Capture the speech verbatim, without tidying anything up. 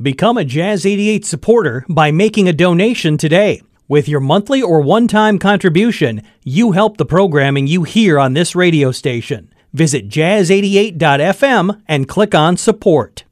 Become a Jazz eighty-eight supporter by making a donation today. With your monthly or one-time contribution, you help the programming you hear on this radio station. Visit jazz eighty-eight dot f m and click on support.